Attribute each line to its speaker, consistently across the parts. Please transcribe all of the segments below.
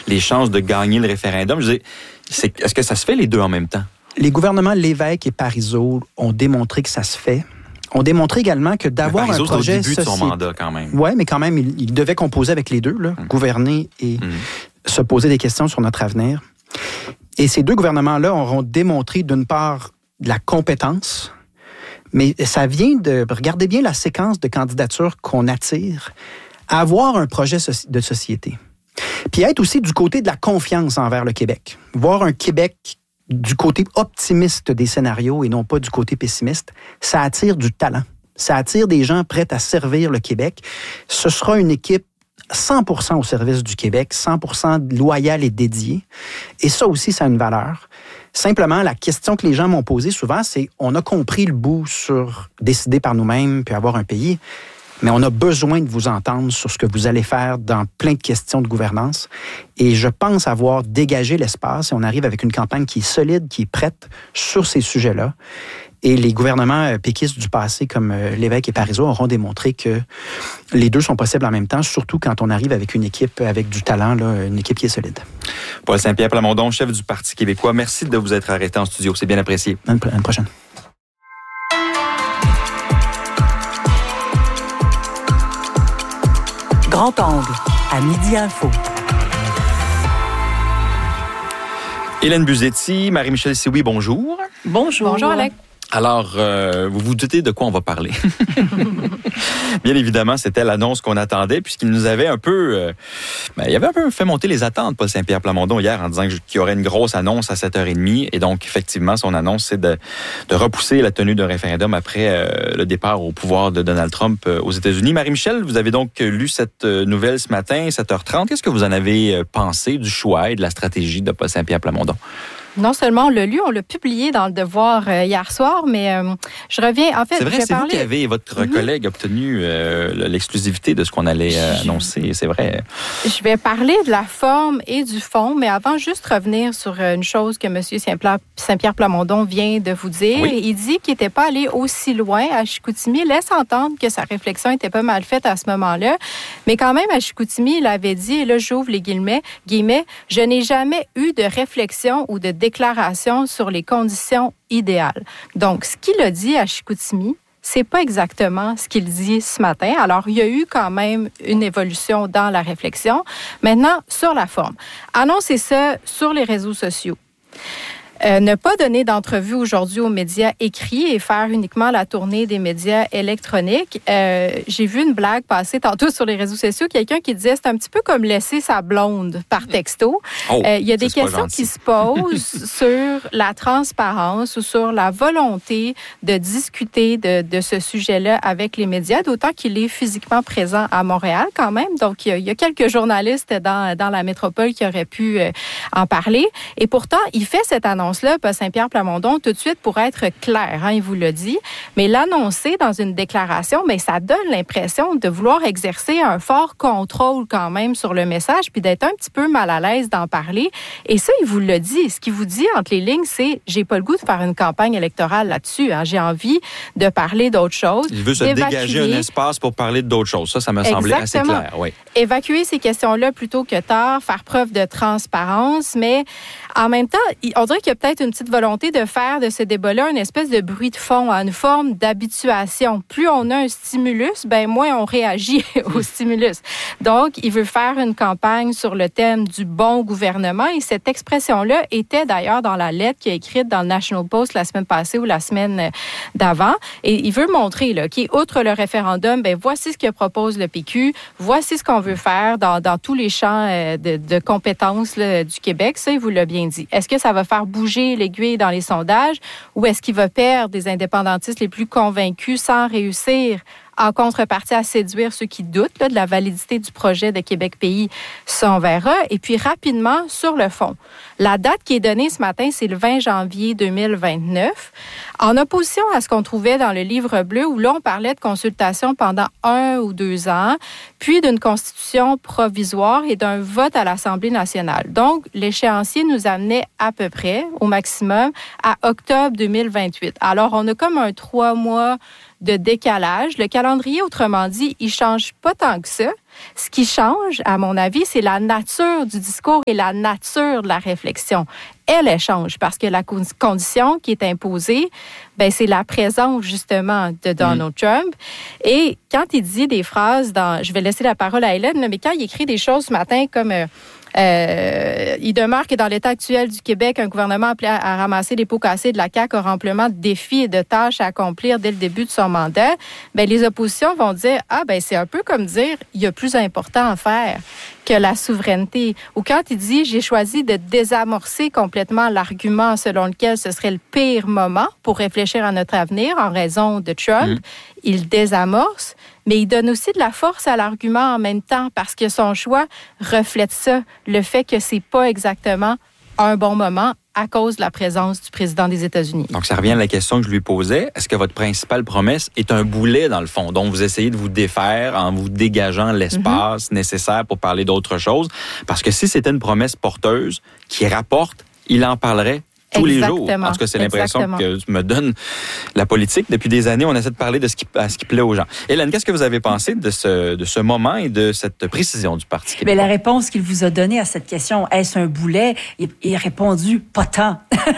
Speaker 1: les chances de gagner le référendum. Je veux dire, est-ce que ça se fait les deux en même temps?
Speaker 2: Les gouvernements Lévesque et Parizeau ont démontré que ça se fait. On démontré également que d'avoir un projet
Speaker 1: société... au début de son mandat, quand même.
Speaker 2: Oui, mais quand même, il devait composer avec les deux, là, gouverner et se poser des questions sur notre avenir. Et ces deux gouvernements-là auront démontré, d'une part, de la compétence, mais ça vient de... Regardez bien la séquence de candidatures qu'on attire à avoir un projet de société. Puis être aussi du côté de la confiance envers le Québec. Voir un Québec du côté optimiste des scénarios et non pas du côté pessimiste, ça attire du talent. Ça attire des gens prêts à servir le Québec. Ce sera une équipe 100% au service du Québec, 100% loyale et dédiée. Et ça aussi, ça a une valeur. Simplement, la question que les gens m'ont posée souvent, c'est on a compris le bout sur décider par nous-mêmes puis avoir un pays, mais on a besoin de vous entendre sur ce que vous allez faire dans plein de questions de gouvernance. Et je pense avoir dégagé l'espace et on arrive avec une campagne qui est solide, qui est prête sur ces sujets-là. Et les gouvernements péquistes du passé, comme Lévesque et Parizeau, auront démontré que les deux sont possibles en même temps, surtout quand on arrive avec une équipe avec du talent, là, une équipe qui est solide.
Speaker 1: Paul Saint-Pierre Plamondon, chef du Parti québécois, merci de vous être arrêté en studio. C'est bien apprécié.
Speaker 2: À une prochaine.
Speaker 3: Grand angle, à Midi Info.
Speaker 1: Hélène Buzetti, Marie-Michel Sioui, bonjour.
Speaker 4: Bonjour. Bonjour, Alex.
Speaker 1: Alors, vous vous doutez de quoi on va parler. Bien évidemment, c'était l'annonce qu'on attendait, puisqu'il nous avait un peu... il avait un peu fait monter les attentes, Paul Saint-Pierre Plamondon, hier, en disant qu'il y aurait une grosse annonce à 7h30. Et donc, effectivement, son annonce, c'est de repousser la tenue d'un référendum après le départ au pouvoir de Donald Trump aux États-Unis. Marie-Michel, vous avez donc lu cette nouvelle ce matin, 7h30. Qu'est-ce que vous en avez pensé du choix et de la stratégie de Paul Saint-Pierre Plamondon?
Speaker 4: Non seulement on l'a lu, on l'a publié dans Le Devoir hier soir, mais je reviens... En fait,
Speaker 1: c'est vrai, c'est vous qui avez, votre collègue, obtenu l'exclusivité de ce qu'on allait annoncer, c'est vrai.
Speaker 4: Je vais parler de la forme et du fond, mais avant, juste revenir sur une chose que M. Saint-Pierre Plamondon vient de vous dire. Oui. Il dit qu'il n'était pas allé aussi loin à Chicoutimi, laisse entendre que sa réflexion était pas mal faite à ce moment-là, mais quand même, à Chicoutimi, il avait dit, et là, j'ouvre les guillemets, « Je n'ai jamais eu de réflexion ou de déclaration sur les conditions idéales. » Donc, ce qu'il a dit à Chicoutimi, c'est pas exactement ce qu'il dit ce matin. Alors, il y a eu quand même une évolution dans la réflexion. Maintenant, sur la forme. Annoncer ça sur les réseaux sociaux. Ne pas donner d'entrevue aujourd'hui aux médias écrits et faire uniquement la tournée des médias électroniques. J'ai vu une blague passer tantôt sur les réseaux sociaux, quelqu'un qui disait c'est un petit peu comme laisser sa blonde par texto. Il y a des questions qui se posent sur la transparence ou sur la volonté de discuter de ce sujet-là avec les médias, d'autant qu'il est physiquement présent à Montréal quand même. Donc, il y a quelques journalistes dans la métropole qui auraient pu en parler. Et pourtant, il fait cette annonce-là, Paul Saint-Pierre Plamondon, tout de suite pour être clair, il vous l'a dit, mais l'annoncer dans une déclaration, mais ça donne l'impression de vouloir exercer un fort contrôle quand même sur le message, puis d'être un petit peu mal à l'aise d'en parler. Et ça, il vous l'a dit. Ce qu'il vous dit entre les lignes, c'est « j'ai pas le goût de faire une campagne électorale là-dessus. J'ai envie de parler d'autres choses. »
Speaker 1: Il veut se dégager un espace pour parler d'autres choses. Ça me semblait assez clair. Oui.
Speaker 4: Évacuer ces questions-là plutôt que tard, faire preuve de transparence, mais en même temps, on dirait qu'il y a peut-être une petite volonté de faire de ce débat-là une espèce de bruit de fond, une forme d'habituation. Plus on a un stimulus, moins on réagit au stimulus. Donc, il veut faire une campagne sur le thème du bon gouvernement et cette expression-là était d'ailleurs dans la lettre qu'il a écrite dans le National Post la semaine passée ou la semaine d'avant. Et il veut montrer là, qu'outre le référendum, voici ce que propose le PQ, voici ce qu'on veut faire dans tous les champs de compétences là, du Québec. Ça, il vous l'a bien dit. Est-ce que ça va faire bouger l'aiguille dans les sondages ou est-ce qu'il va perdre des indépendantistes les plus convaincus sans réussir en contrepartie à séduire ceux qui doutent de la validité du projet de Québec Pays? Ça, on verra. Et puis, rapidement, sur le fond. La date qui est donnée ce matin, c'est le 20 janvier 2029. En opposition à ce qu'on trouvait dans le Livre bleu, où là, on parlait de consultation pendant 1 ou 2 ans, puis d'une constitution provisoire et d'un vote à l'Assemblée nationale. Donc, l'échéancier nous amenait à peu près, au maximum, à octobre 2028. Alors, on a comme un 3 mois de décalage. Le calendrier, autrement dit, il change pas tant que ça. Ce qui change, à mon avis, c'est la nature du discours et la nature de la réflexion. Elle change parce que la condition qui est imposée, ben c'est la présence justement de Donald Trump. Et quand il dit des phrases je vais laisser la parole à Hélène, mais quand il écrit des choses ce matin comme il demeure que dans l'état actuel du Québec, un gouvernement appelé à ramasser les pots cassés de la CAQ aura amplement de défis et de tâches à accomplir dès le début de son mandat. Ben les oppositions vont dire c'est un peu comme dire il y a plus important à faire que la souveraineté. Ou quand il dit j'ai choisi de désamorcer complètement l'argument selon lequel ce serait le pire moment pour réfléchir à notre avenir en raison de Trump, il désamorce. Mais il donne aussi de la force à l'argument en même temps parce que son choix reflète ça, le fait que c'est pas exactement un bon moment à cause de la présence du président des États-Unis.
Speaker 1: Donc, ça revient à la question que je lui posais. Est-ce que votre principale promesse est un boulet, dans le fond, dont vous essayez de vous défaire en vous dégageant l'espace nécessaire pour parler d'autre chose? Parce que si c'était une promesse porteuse qui rapporte, il en parlerait tous les jours. En tout cas, c'est l'impression que me donne la politique. Depuis des années, on essaie de parler de ce qui plaît aux gens. Hélène, qu'est-ce que vous avez pensé de ce moment et de cette précision du Parti québécois?
Speaker 5: Mais la réponse qu'il vous a donnée à cette question, est-ce un boulet? Il a répondu, pas tant.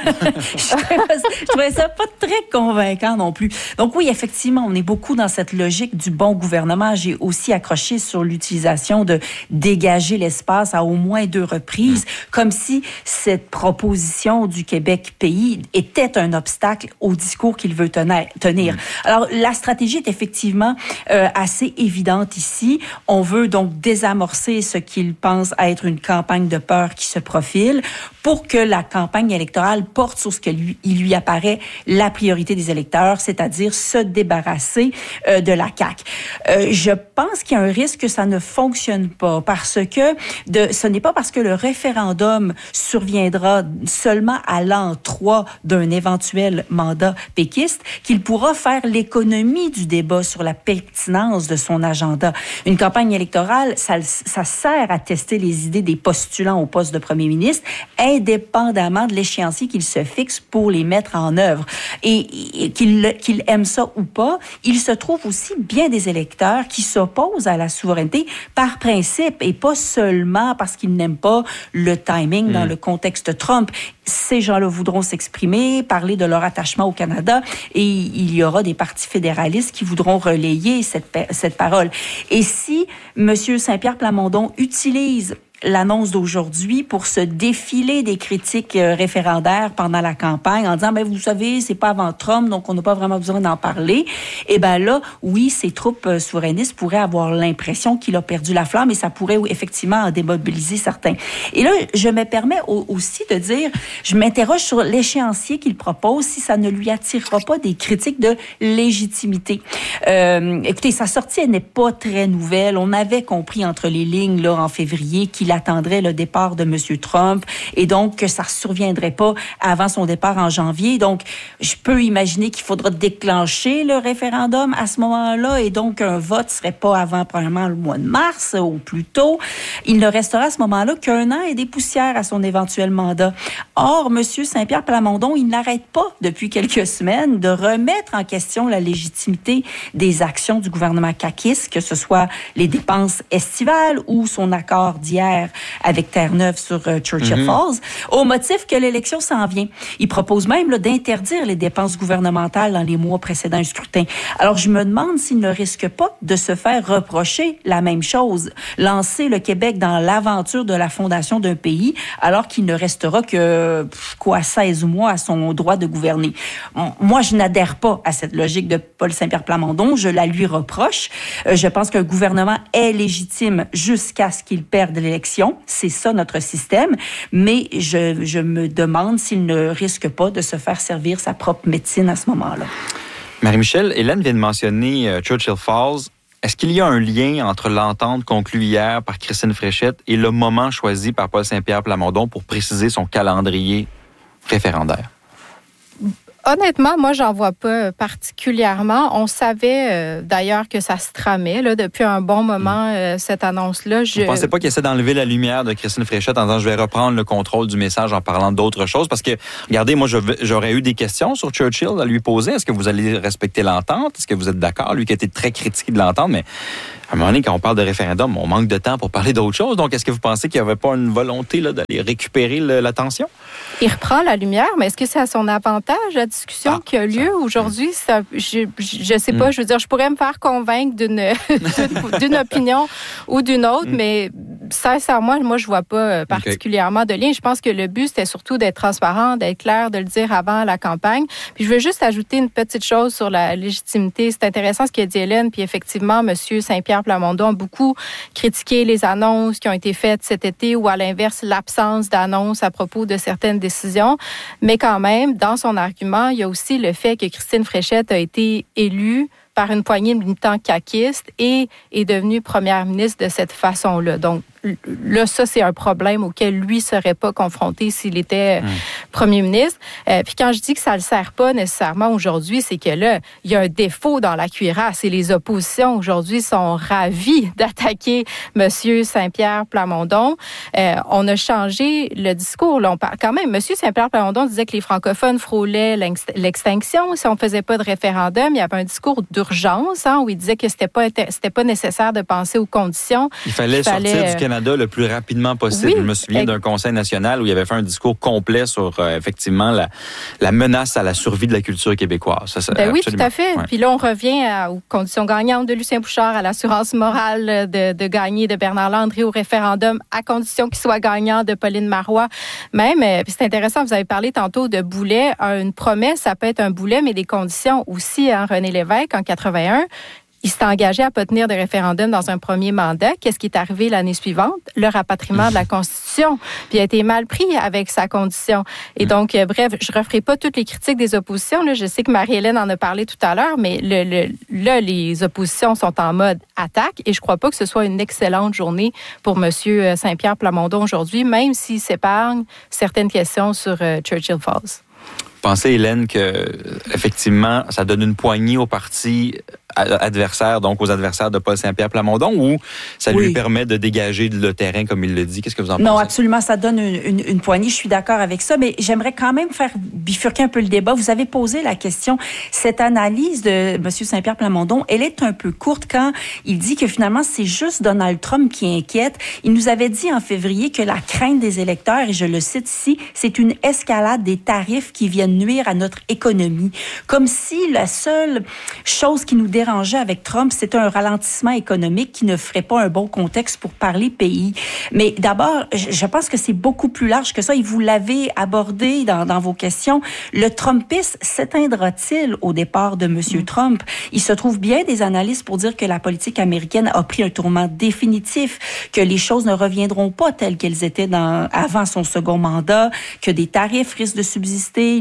Speaker 5: Je trouvais ça pas très convaincant non plus. Donc oui, effectivement, on est beaucoup dans cette logique du bon gouvernement. J'ai aussi accroché sur l'utilisation de dégager l'espace à au moins 2 reprises, comme si cette proposition du Québec pays était un obstacle au discours qu'il veut tenir. Alors, la stratégie est effectivement assez évidente ici. On veut donc désamorcer ce qu'il pense être une campagne de peur qui se profile pour que la campagne électorale porte sur ce qu'il lui apparaît la priorité des électeurs, c'est-à-dire se débarrasser de la CAQ. Je pense qu'il y a un risque que ça ne fonctionne pas parce que ce n'est pas parce que le référendum surviendra seulement à l'an 3 d'un éventuel mandat péquiste qu'il pourra faire l'économie du débat sur la pertinence de son agenda. Une campagne électorale, ça sert à tester les idées des postulants au poste de premier ministre, indépendamment de l'échéancier qu'ils se fixent pour les mettre en œuvre. Et qu'ils aiment ça ou pas, il se trouve aussi bien des électeurs qui s'opposent à la souveraineté par principe et pas seulement parce qu'ils n'aiment pas le timing dans le contexte Trump. Ces gens-là voudront s'exprimer, parler de leur attachement au Canada et il y aura des partis fédéralistes qui voudront relayer cette parole. Et si M. Saint-Pierre Plamondon utilise l'annonce d'aujourd'hui pour se défiler des critiques référendaires pendant la campagne en disant, vous savez, c'est pas avant Trump, donc on n'a pas vraiment besoin d'en parler. Et là, oui, ces troupes souverainistes pourraient avoir l'impression qu'il a perdu la flamme et ça pourrait effectivement en démobiliser certains. Et là, je me permets aussi de dire, je m'interroge sur l'échéancier qu'il propose si ça ne lui attirera pas des critiques de légitimité. Écoutez, sa sortie, elle n'est pas très nouvelle. On avait compris entre les lignes là en février qu'il attendrait le départ de M. Trump et donc que ça ne surviendrait pas avant son départ en janvier. Donc, je peux imaginer qu'il faudra déclencher le référendum à ce moment-là et donc un vote ne serait pas avant probablement le mois de mars ou plus tôt. Il ne restera à ce moment-là qu'1 an et des poussières à son éventuel mandat. Or, M. Saint-Pierre Plamondon, il n'arrête pas depuis quelques semaines de remettre en question la légitimité des actions du gouvernement caquiste, que ce soit les dépenses estivales ou son accord d'hier avec Terre-Neuve sur Churchill Falls, au motif que l'élection s'en vient. Il propose même d'interdire les dépenses gouvernementales dans les mois précédant le scrutin. Alors, je me demande s'il ne risque pas de se faire reprocher la même chose, lancer le Québec dans l'aventure de la fondation d'un pays, alors qu'il ne restera que 16 mois à son droit de gouverner. Moi, je n'adhère pas à cette logique de Paul Saint-Pierre Plamondon. Je la lui reproche. Je pense qu'un gouvernement est légitime jusqu'à ce qu'il perde l'élection. C'est ça notre système, mais je me demande s'il ne risque pas de se faire servir sa propre médecine à ce moment-là.
Speaker 1: Marie-Michel, Hélène vient de mentionner Churchill Falls. Est-ce qu'il y a un lien entre l'entente conclue hier par Christine Fréchette et le moment choisi par Paul Saint-Pierre Plamondon pour préciser son calendrier référendaire?
Speaker 4: Honnêtement, moi, j'en vois pas particulièrement. On savait d'ailleurs que ça se tramait là, depuis un bon moment, cette annonce-là.
Speaker 1: Vous ne pensez pas qu'il essaie d'enlever la lumière de Christine Fréchette en disant « je vais reprendre le contrôle du message en parlant d'autres choses » parce que, regardez, moi, j'aurais eu des questions sur Churchill à lui poser. Est-ce que vous allez respecter l'entente? Est-ce que vous êtes d'accord? Lui qui a été très critiqué de l'entente, mais à un moment donné, quand on parle de référendum, on manque de temps pour parler d'autres choses. Donc, est-ce que vous pensez qu'il n'y avait pas une volonté là, d'aller récupérer l'attention?
Speaker 4: Il reprend la lumière, mais est-ce que c'est à son avantage, la discussion qui a lieu aujourd'hui? Je sais pas, je veux dire, je pourrais me faire convaincre d'une opinion ou d'une autre, mais sincèrement, moi, je vois pas particulièrement de lien. Je pense que le but, c'était surtout d'être transparent, d'être clair, de le dire avant la campagne. Puis je veux juste ajouter une petite chose sur la légitimité. C'est intéressant ce qu'a dit Hélène, puis effectivement, M. Saint-Pierre Plamondon a beaucoup critiqué les annonces qui ont été faites cet été ou à l'inverse, l'absence d'annonces à propos de certaines décisions. Mais quand même, dans son argument, il y a aussi le fait que Christine Fréchette a été élue par une poignée de militants caquistes et est devenue première ministre de cette façon-là. Donc, là, ça, c'est un problème auquel lui ne serait pas confronté s'il était premier ministre. Puis quand je dis que ça ne le sert pas nécessairement aujourd'hui, c'est que là, il y a un défaut dans la cuirasse et les oppositions aujourd'hui sont ravis d'attaquer M. Saint-Pierre Plamondon. On a changé le discours. Là, on parle quand même. M. Saint-Pierre Plamondon disait que les francophones frôlaient l'extinction. Si on ne faisait pas de référendum, il y avait un discours d'urgence où il disait que c'était pas nécessaire de penser aux conditions.
Speaker 1: Il fallait sortir du Canada le plus rapidement possible.
Speaker 4: Oui,
Speaker 1: je me souviens d'un conseil national où il avait fait un discours complet sur effectivement la menace à la survie de la culture québécoise.
Speaker 4: Oui, tout à fait. Ouais. Puis là, on revient aux conditions gagnantes de Lucien Bouchard, à l'assurance morale de gagner de Bernard Landry au référendum, à condition qu'il soit gagnant de Pauline Marois. Même, c'est intéressant, vous avez parlé tantôt de boulet. Une promesse, ça peut être un boulet, mais des conditions aussi. René Lévesque, en 81, il s'est engagé à ne pas tenir de référendum dans un premier mandat. Qu'est-ce qui est arrivé l'année suivante? Le rapatriement de la Constitution. Puis il a été mal pris avec sa condition. Et donc, bref, je ne referai pas toutes les critiques des oppositions. Là. Je sais que Marie-Hélène en a parlé tout à l'heure, mais là, les oppositions sont en mode attaque et je ne crois pas que ce soit une excellente journée pour M. Saint-Pierre Plamondon aujourd'hui, même s'il s'épargne certaines questions sur Churchill Falls.
Speaker 1: Pensez, Hélène, que effectivement, ça donne une poignée au parti adversaire, donc aux adversaires de Paul Saint-Pierre Plamondon, ou ça lui permet de dégager le terrain, comme il le dit? Qu'est-ce que vous en pensez?
Speaker 5: Non, absolument, ça donne une poignée, je suis d'accord avec ça, mais j'aimerais quand même faire bifurquer un peu le débat. Vous avez posé la question, cette analyse de M. Saint-Pierre Plamondon, elle est un peu courte quand il dit que finalement, c'est juste Donald Trump qui inquiète. Il nous avait dit en février que la crainte des électeurs, et je le cite ici, c'est une escalade des tarifs qui viennent nuire à notre économie. Comme si la seule chose qui nous dérangeait avec Trump, c'était un ralentissement économique qui ne ferait pas un bon contexte pour parler pays. Mais d'abord, je pense que c'est beaucoup plus large que ça. Et vous l'avez abordé dans vos questions. Le Trumpisme s'éteindra-t-il au départ de M. Trump? Il se trouve bien des analystes pour dire que la politique américaine a pris un tournant définitif, que les choses ne reviendront pas telles qu'elles étaient avant son second mandat, que des tarifs risquent de subsister,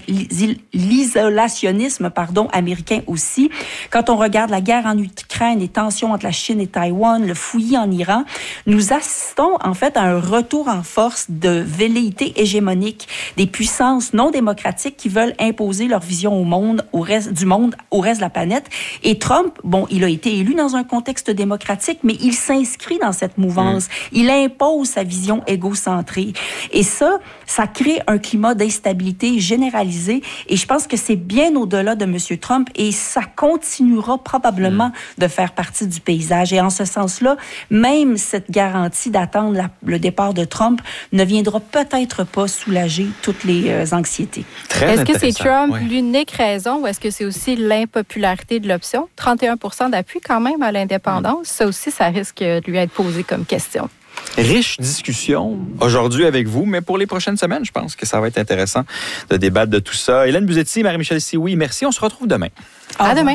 Speaker 5: l'isolationnisme américain aussi. Quand on regarde la guerre en Ukraine, les tensions entre la Chine et Taïwan, le fouillis en Iran, nous assistons en fait à un retour en force de velléité hégémonique des puissances non démocratiques qui veulent imposer leur vision au reste de la planète. Et Trump, il a été élu dans un contexte démocratique, mais il s'inscrit dans cette mouvance. Il impose sa vision égocentrée. Et ça crée un climat d'instabilité généralisé. Et je pense que c'est bien au-delà de M. Trump et ça continuera probablement de faire partie du paysage. Et en ce sens-là, même cette garantie d'attendre le départ de Trump ne viendra peut-être pas soulager toutes les anxiétés.
Speaker 4: Est-ce que c'est Trump l'unique raison ou est-ce que c'est aussi l'impopularité de l'option? 31% d'appui quand même à l'indépendance. Ça aussi, ça risque de lui être posé comme question.
Speaker 1: Riche discussion aujourd'hui avec vous, mais pour les prochaines semaines, je pense que ça va être intéressant de débattre de tout ça. Hélène Buzetti, Marie-Michel Sioui, merci. On se retrouve demain.
Speaker 4: À demain.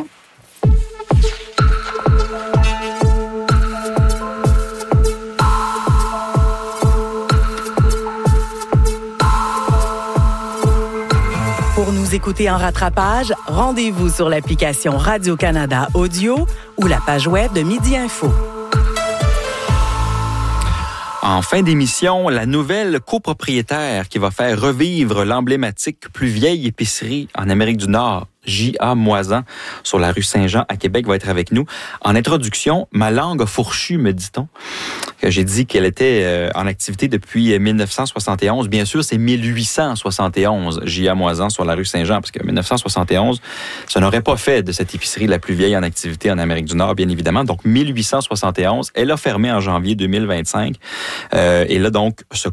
Speaker 3: Pour nous écouter en rattrapage, rendez-vous sur l'application Radio-Canada Audio ou la page web de Midi Info.
Speaker 1: En fin d'émission, la nouvelle copropriétaire qui va faire revivre l'emblématique plus vieille épicerie en Amérique du Nord, J.A. Moisan, sur la rue Saint-Jean à Québec, va être avec nous. En introduction, ma langue a fourchu, me dit-on. J'ai dit qu'elle était en activité depuis 1971. Bien sûr, c'est 1871, J.A. Moisan, sur la rue Saint-Jean, parce que 1971, ça n'aurait pas fait de cette épicerie la plus vieille en activité en Amérique du Nord, bien évidemment. Donc, 1871, elle a fermé en janvier 2025. Et là, donc, ce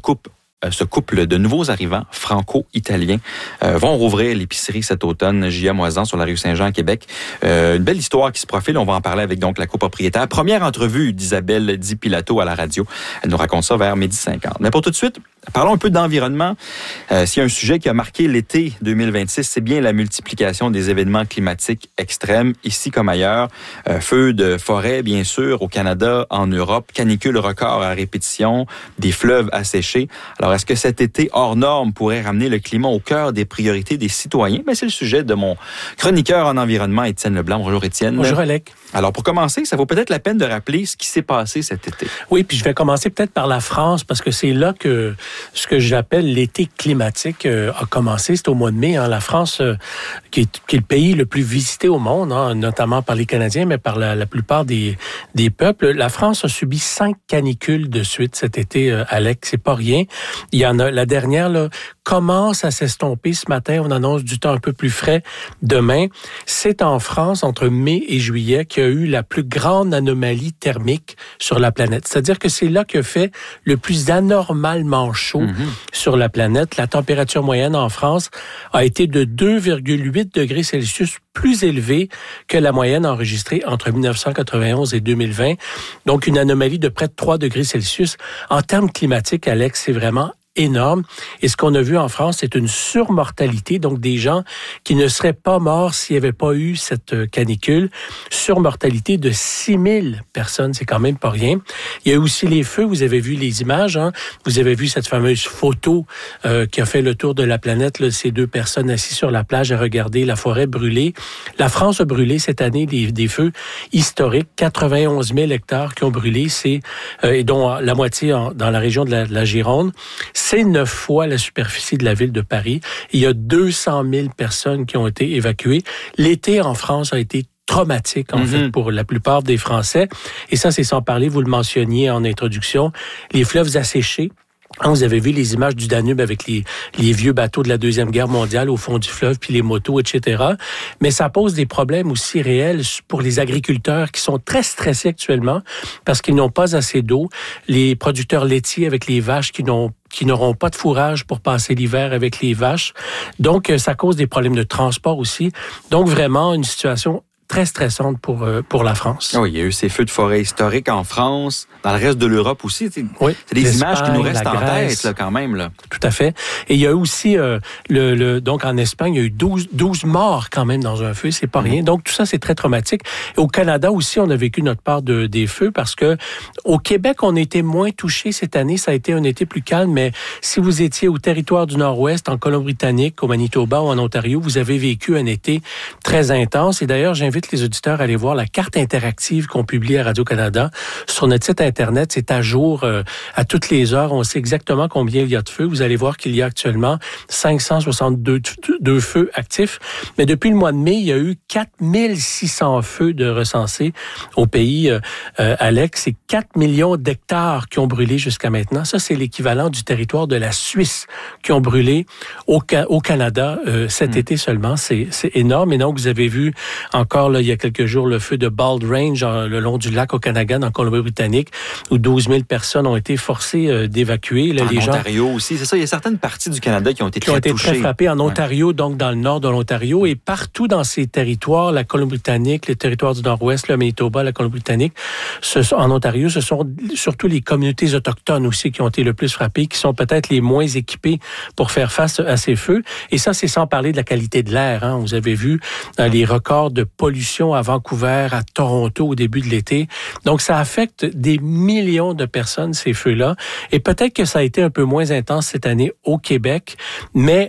Speaker 1: couple de nouveaux arrivants franco-italiens vont rouvrir l'épicerie cet automne, J.A. Moisan, sur la rue Saint-Jean à Québec. Une belle histoire qui se profile. On va en parler avec donc la copropriétaire. Première entrevue d'Isabelle Di Pilato à la radio. Elle nous raconte ça vers 12h50. Mais pour tout de suite, parlons un peu d'environnement. S'il y a un sujet qui a marqué l'été 2026, c'est bien la multiplication des événements climatiques extrêmes, ici comme ailleurs. Feux de forêt, bien sûr, au Canada, en Europe, canicule record à répétition, des fleuves asséchés. Alors, est-ce que cet été hors norme pourrait ramener le climat au cœur des priorités des citoyens? Ben, c'est le sujet de mon chroniqueur en environnement, Étienne Leblanc. Bonjour, Étienne.
Speaker 6: Bonjour, Alec.
Speaker 1: Alors, pour commencer, ça vaut peut-être la peine de rappeler ce qui s'est passé cet été.
Speaker 6: Oui, puis je vais commencer peut-être par la France, parce que c'est là que ce que j'appelle l'été climatique a commencé. C'est au mois de mai. La France, qui est le pays le plus visité au monde, notamment par les Canadiens, mais par la plupart des peuples. La France a subi 5 canicules de suite cet été, Alec. C'est pas rien. Il y en a, la dernière, là, commence à s'estomper ce matin. On annonce du temps un peu plus frais demain. C'est en France, entre mai et juillet, qu'il y a eu la plus grande anomalie thermique sur la planète. C'est-à-dire que c'est là qu'il fait le plus anormalement chaud sur la planète. La température moyenne en France a été de 2,8 degrés Celsius plus élevée que la moyenne enregistrée entre 1991 et 2020. Donc, une anomalie de près de 3 degrés Celsius. En termes climatiques, Alex, c'est vraiment énorme. Et ce qu'on a vu en France, c'est une surmortalité, donc des gens qui ne seraient pas morts s'il n'y avait pas eu cette canicule. Surmortalité de 6000 personnes, c'est quand même pas rien. Il y a aussi les feux, vous avez vu les images, vous avez vu cette fameuse photo qui a fait le tour de la planète, là, ces 2 personnes assises sur la plage à regarder la forêt brûler. La France a brûlé cette année des feux historiques, 91 000 hectares qui ont brûlé, et dont la moitié dans la région de la Gironde. C'est 9 fois la superficie de la ville de Paris. Il y a 200 000 personnes qui ont été évacuées. L'été en France a été traumatique, en fait, pour la plupart des Français. Et ça, c'est sans parler, vous le mentionniez en introduction, les fleuves asséchés. Vous avez vu les images du Danube avec les vieux bateaux de la Deuxième Guerre mondiale au fond du fleuve, puis les motos, etc. Mais ça pose des problèmes aussi réels pour les agriculteurs qui sont très stressés actuellement parce qu'ils n'ont pas assez d'eau. Les producteurs laitiers avec les vaches qui n'auront pas de fourrage pour passer l'hiver avec les vaches. Donc, ça cause des problèmes de transport aussi. Donc, vraiment, une situation très stressante pour la France.
Speaker 1: Oui, il y a eu ces feux de forêt historiques en France, dans le reste de l'Europe aussi.
Speaker 6: Oui,
Speaker 1: c'est des images qui nous restent en tête là, quand même. Là.
Speaker 6: Tout à fait. Et il y a aussi, donc en Espagne, il y a eu 12 morts quand même dans un feu, c'est pas rien. Donc tout ça, c'est très traumatique. Et au Canada aussi, on a vécu notre part des feux parce que au Québec, on était moins touchés cette année. Ça a été un été plus calme, mais si vous étiez au territoire du Nord-Ouest, en Colombie-Britannique, au Manitoba ou en Ontario, vous avez vécu un été très intense. Et d'ailleurs, j'invite les auditeurs à aller voir la carte interactive qu'on publie à Radio-Canada sur notre site Internet. C'est à jour à toutes les heures. On sait exactement combien il y a de feux. Vous allez voir qu'il y a actuellement 562 feux actifs. Mais depuis le mois de mai, il y a eu 4600 feux de recensés au pays. Alex, c'est 4 millions d'hectares qui ont brûlé jusqu'à maintenant. Ça, c'est l'équivalent du territoire de la Suisse qui ont brûlé au Canada cet été seulement. C'est énorme. Et donc, vous avez vu encore là, il y a quelques jours le feu de Bald Range le long du lac Okanagan en Colombie-Britannique où 12 000 personnes ont été forcées d'évacuer. Là,
Speaker 1: en Ontario aussi, c'est ça. Il y a certaines parties du Canada qui ont été très touchées.
Speaker 6: Très frappées. En Ontario, donc dans le nord de l'Ontario et partout dans ces territoires, la Colombie-Britannique, le territoire du Nord-Ouest, le Manitoba, la Colombie-Britannique, en Ontario, ce sont surtout les communautés autochtones aussi qui ont été le plus frappées, qui sont peut-être les moins équipées pour faire face à ces feux. Et ça, c'est sans parler de la qualité de l'air. Vous avez vu les records de pollution à Vancouver, à Toronto au début de l'été. Donc, ça affecte des millions de personnes, ces feux-là. Et peut-être que ça a été un peu moins intense cette année au Québec, mais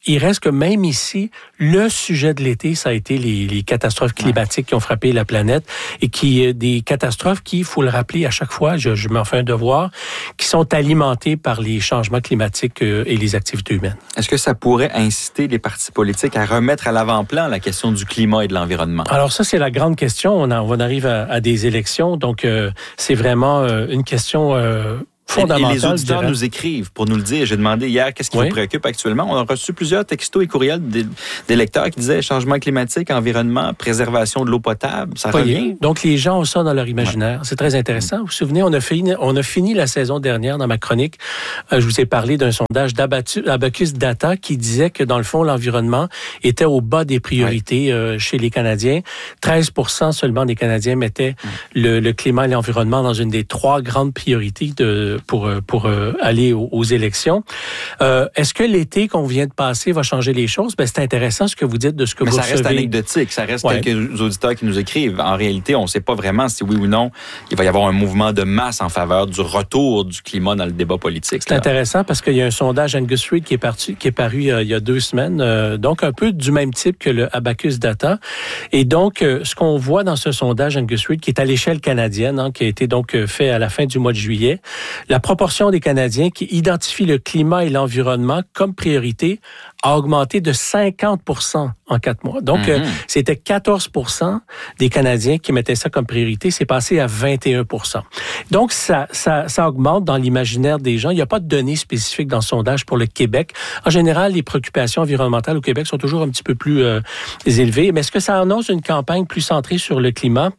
Speaker 6: il reste que même ici, le sujet de l'été, ça a été les catastrophes climatiques qui ont frappé la planète et des catastrophes qui, il faut le rappeler à chaque fois, je m'en fais un devoir, qui sont alimentées par les changements climatiques et les activités humaines.
Speaker 1: Est-ce que ça pourrait inciter les partis politiques à remettre à l'avant-plan la question du climat et de l'environnement? Alors
Speaker 6: ça, c'est la grande question. On arrive à des élections, donc c'est vraiment une question fondamentale.
Speaker 1: Et les auditeurs nous écrivent pour nous le dire. J'ai demandé hier qu'est-ce qui vous préoccupe actuellement. On a reçu plusieurs textos et courriels des lecteurs qui disaient changement climatique, environnement, préservation de l'eau potable. Ça revient.
Speaker 6: Donc les gens ont ça dans leur imaginaire. C'est très intéressant. Vous vous souvenez, on a fini la saison dernière dans ma chronique. Je vous ai parlé d'un sondage d'Abacus Data qui disait que dans le fond, l'environnement était au bas des priorités chez les Canadiens. 13% seulement des Canadiens mettaient le climat et l'environnement dans une des 3 grandes priorités pour aller aux élections. Est-ce que l'été qu'on vient de passer va changer les choses? C'est intéressant ce que vous dites de ce que vous recevez.
Speaker 1: Mais ça reste anecdotique. Ça reste quelques auditeurs qui nous écrivent. En réalité, on ne sait pas vraiment si oui ou non il va y avoir un mouvement de masse en faveur du retour du climat dans le débat politique.
Speaker 6: C'est intéressant parce qu'il y a un sondage Angus Reid qui est paru il y a 2 semaines, donc un peu du même type que le Abacus Data. Et donc, ce qu'on voit dans ce sondage Angus Reid, qui est à l'échelle canadienne, qui a été donc fait à la fin du mois de juillet, la proportion des Canadiens qui identifient le climat et l'environnement comme priorité a augmenté de 50% en 4 mois. Donc, c'était 14% des Canadiens qui mettaient ça comme priorité. C'est passé à 21%. Donc, ça augmente dans l'imaginaire des gens. Il n'y a pas de données spécifiques dans le sondage pour le Québec. En général, les préoccupations environnementales au Québec sont toujours un petit peu plus élevées. Mais est-ce que ça annonce une campagne plus centrée sur le climat?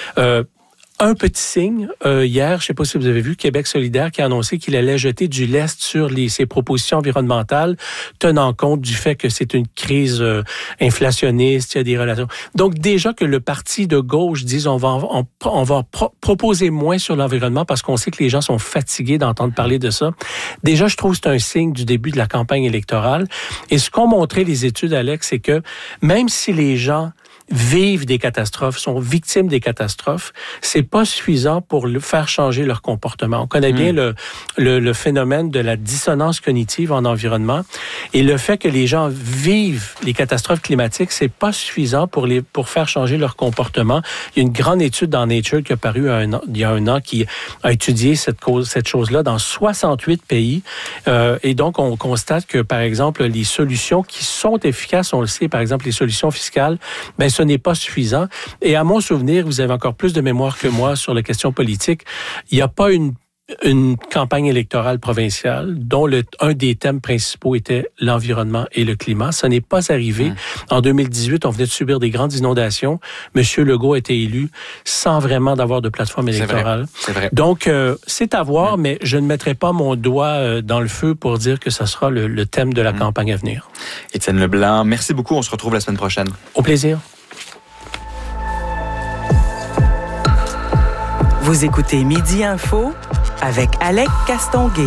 Speaker 6: Un petit signe, hier, je ne sais pas si vous avez vu, Québec solidaire qui a annoncé qu'il allait jeter du lest sur ses propositions environnementales, tenant compte du fait que c'est une crise inflationniste, il y a des relations. Donc déjà que le parti de gauche dise on va proposer moins sur l'environnement parce qu'on sait que les gens sont fatigués d'entendre parler de ça. Déjà, je trouve que c'est un signe du début de la campagne électorale. Et ce qu'ont montré les études, Alex, c'est que même si les gens vivent des catastrophes, sont victimes des catastrophes, c'est pas suffisant pour faire changer leur comportement. On connaît bien le phénomène de la dissonance cognitive en environnement et le fait que les gens vivent les catastrophes climatiques, c'est pas suffisant pour faire changer leur comportement. Il y a une grande étude dans Nature qui a paru il y a un an qui a étudié cette chose-là dans 68 pays et donc on constate que par exemple les solutions qui sont efficaces, on le sait, par exemple les solutions fiscales, ce n'est pas suffisant. Et à mon souvenir, vous avez encore plus de mémoire que moi sur les questions politiques, il n'y a pas une campagne électorale provinciale dont un des thèmes principaux était l'environnement et le climat. Ça n'est pas arrivé. En 2018, on venait de subir des grandes inondations. Monsieur Legault a été élu sans vraiment d'avoir de plateforme électorale.
Speaker 1: C'est vrai.
Speaker 6: Donc, c'est à voir, mais je ne mettrai pas mon doigt dans le feu pour dire que ça sera le thème de la campagne à venir.
Speaker 1: Étienne Leblanc, merci beaucoup. On se retrouve la semaine prochaine.
Speaker 6: Au plaisir.
Speaker 3: Vous écoutez Midi Info avec Alec Castonguay.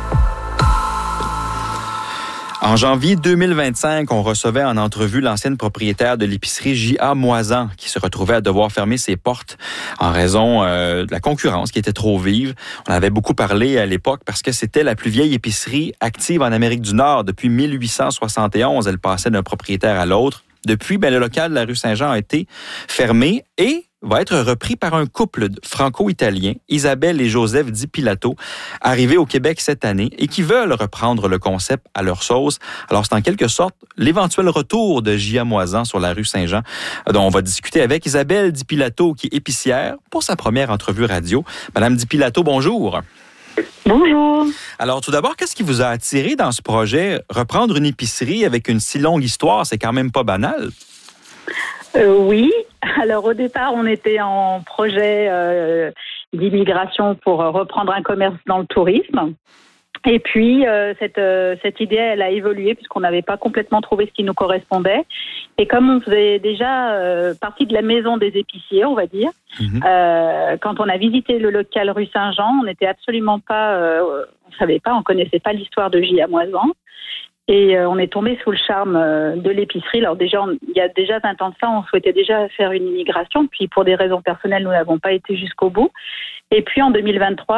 Speaker 1: En janvier 2025, on recevait en entrevue l'ancienne propriétaire de l'épicerie J.A. Moisan qui se retrouvait à devoir fermer ses portes en raison de la concurrence qui était trop vive. On avait beaucoup parlé à l'époque parce que c'était la plus vieille épicerie active en Amérique du Nord. Depuis 1871, elle passait d'un propriétaire à l'autre. Depuis, le local de la rue Saint-Jean a été fermé et va être repris par un couple franco-italien, Isabelle et Joseph Di Pilato, arrivés au Québec cette année et qui veulent reprendre le concept à leur sauce. Alors, c'est en quelque sorte l'éventuel retour de J.A. Moisan sur la rue Saint-Jean, dont on va discuter avec Isabelle Di Pilato, qui est épicière, pour sa première entrevue radio. Madame Di Pilato, bonjour.
Speaker 7: Bonjour.
Speaker 1: Alors, tout d'abord, qu'est-ce qui vous a attiré dans ce projet? Reprendre une épicerie avec une si longue histoire, c'est quand même pas banal.
Speaker 7: Oui. Alors, au départ, on était en projet d'immigration pour reprendre un commerce dans le tourisme. Et puis, cette idée, elle a évolué puisqu'on n'avait pas complètement trouvé ce qui nous correspondait. Et comme on faisait déjà partie de la maison des épiciers, on va dire, quand on a visité le local rue Saint-Jean, on n'était absolument pas, on connaissait pas l'histoire de J.A. Moisan. Et on est tombé sous le charme de l'épicerie. Alors déjà, il y a déjà 20 ans de ça, on souhaitait déjà faire une immigration. Puis pour des raisons personnelles, nous n'avons pas été jusqu'au bout. Et puis en 2023,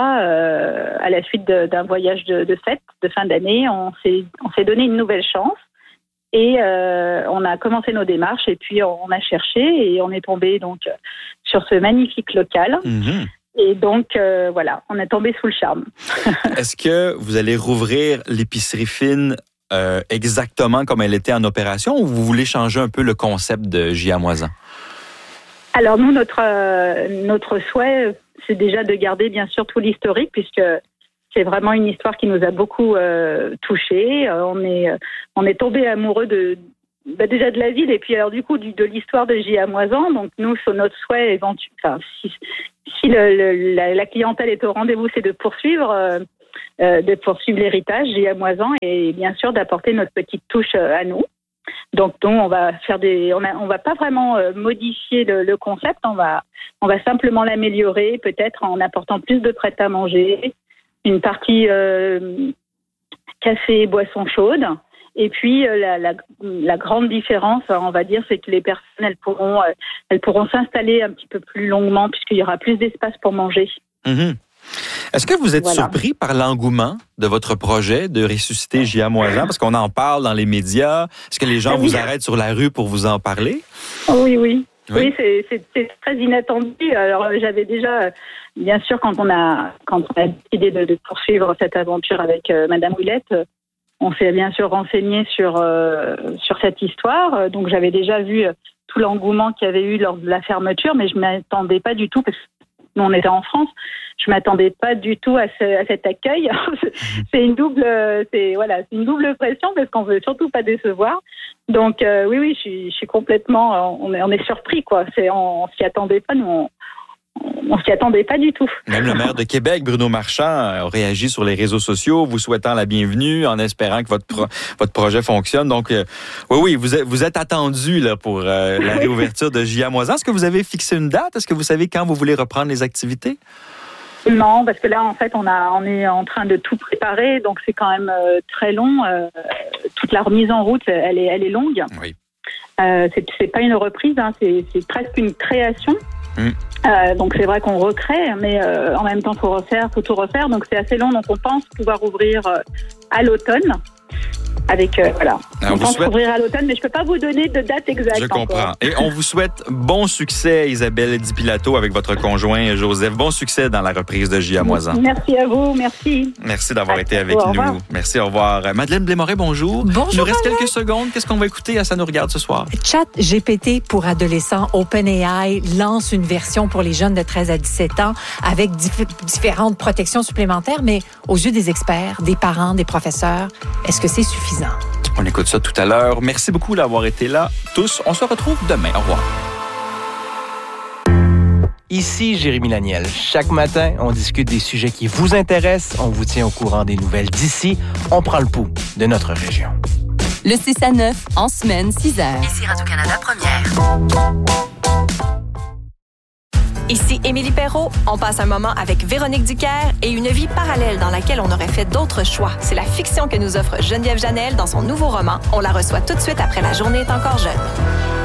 Speaker 7: à la suite d'un voyage de fête, de fin d'année, on s'est donné une nouvelle chance. Et on a commencé nos démarches et puis on a cherché et on est tombé donc sur ce magnifique local.
Speaker 1: Mm-hmm.
Speaker 7: Et donc, voilà, on est tombé sous le charme.
Speaker 1: Est-ce que vous allez rouvrir l'épicerie fine exactement comme elle était en opération ou vous voulez changer un peu le concept de J.A. Moisan?
Speaker 7: Alors nous, notre souhait, c'est déjà de garder bien sûr tout l'historique puisque c'est vraiment une histoire qui nous a beaucoup touchés. On est tombé amoureux déjà de la ville et puis alors du coup de l'histoire de J.A. Moisan. Donc nous, sur notre souhait, si la clientèle est au rendez-vous, c'est de poursuivre l'héritage J.A. Moisan et bien sûr d'apporter notre petite touche à nous. Donc on va faire on va pas vraiment modifier le concept, on va simplement l'améliorer, peut-être en apportant plus de prêt-à-manger, une partie café et boissons chaudes. Et puis la grande différence, on va dire, c'est que les personnes elles pourront s'installer un petit peu plus longuement puisqu'il y aura plus d'espace pour manger.
Speaker 1: Mm-hmm. Est-ce que vous êtes surpris par l'engouement de votre projet de ressusciter J.A. Moisan? Parce qu'on en parle dans les médias. Est-ce que les gens vous arrêtent sur la rue pour vous en parler?
Speaker 7: Oui. Oui, c'est très inattendu. Alors, j'avais déjà, bien sûr, quand on a décidé de poursuivre cette aventure avec Madame Ouellette, on s'est bien sûr renseigné sur cette histoire. Donc, j'avais déjà vu tout l'engouement qu'il y avait eu lors de la fermeture, mais je ne m'attendais pas du tout, parce que nous, on était en France, je ne m'attendais pas du tout à cet accueil. C'est une double pression, parce qu'on ne veut surtout pas décevoir. Donc, oui, je suis complètement... On est surpris, quoi. On ne s'y attendait pas, nous, on s'y attendait pas du tout.
Speaker 1: Même le maire de Québec, Bruno Marchand, a réagi sur les réseaux sociaux, vous souhaitant la bienvenue, en espérant que votre projet fonctionne. Donc, oui, vous êtes attendu là pour la réouverture de J.A. Moisan. Est-ce que vous avez fixé une date? Est-ce que vous savez quand vous voulez reprendre les activités?
Speaker 7: Non, parce que là, en fait, on est en train de tout préparer, donc c'est quand même très long. Toute la remise en route, elle est longue.
Speaker 1: Oui.
Speaker 7: C'est pas une reprise, hein, c'est presque une création. Donc c'est vrai qu'on recrée, mais en même temps faut tout refaire, donc c'est assez long. Donc on pense pouvoir ouvrir à l'automne. On pense ouvrir à l'automne, mais je peux pas vous donner de date exacte.
Speaker 1: Je comprends.
Speaker 7: Encore.
Speaker 1: Et on vous souhaite bon succès, Isabelle Di Pilato, avec votre conjoint Joseph. Bon succès dans la reprise de J.A. Moisan.
Speaker 7: Merci à vous, merci.
Speaker 1: Merci d'avoir été avec nous. Merci, au revoir. Madeleine Blais-Moret, bonjour.
Speaker 8: Bonjour.
Speaker 1: Il nous reste quelques secondes. Qu'est-ce qu'on va écouter à Ça nous regarde ce soir?
Speaker 8: ChatGPT pour adolescents, OpenAI lance une version pour les jeunes de 13 à 17 ans avec différentes protections supplémentaires, mais aux yeux des experts, des parents, des professeurs, est-ce que c'est suffisant?
Speaker 1: On écoute ça tout à l'heure. Merci beaucoup d'avoir été là, tous. On se retrouve demain. Au revoir.
Speaker 9: Ici Jérémy Laniel. Chaque matin, on discute des sujets qui vous intéressent. On vous tient au courant des nouvelles d'ici. On prend le pouls de notre région.
Speaker 10: Le 6 à 9, en semaine, 6 heures.
Speaker 11: Ici Radio-Canada Première. Ici Émilie Perrault. On passe un moment avec Véronique Duquer et une vie parallèle dans laquelle on aurait fait d'autres choix. C'est la fiction que nous offre Geneviève Janel dans son nouveau roman. On la reçoit tout de suite après La journée est encore jeune.